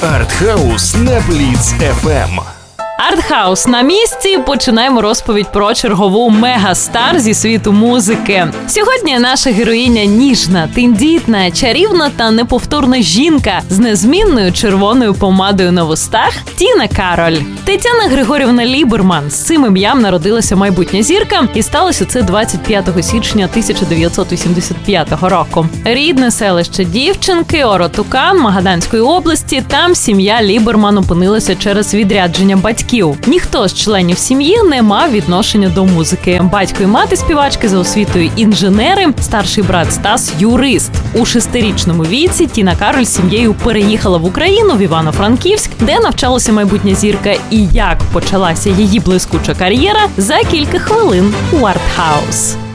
Артхаус на Бліц FM. Артхаус на місці. Починаємо розповідь про чергову мегастар зі світу музики. Сьогодні наша героїня ніжна, тендітна, чарівна та неповторна жінка з незмінною червоною помадою на вустах Тіна Кароль. Тетяна Григорівна Ліберман. З цим ім'ям народилася майбутня зірка, і сталося це 25 січня 1985 року. Рідне селище дівчинки Оротукан Магаданської області. Там сім'я Ліберман опинилася через відрядження батьків. Ніхто з членів сім'ї не мав відношення до музики. Батько і мати співачки за освітою інженери, старший брат Стас – юрист. У 6-річному віці Тіна Кароль з сім'єю переїхала в Україну, в Івано-Франківськ, де навчалася майбутня зірка. І як почалася її блискуча кар'єра – за кілька хвилин у Артхаус.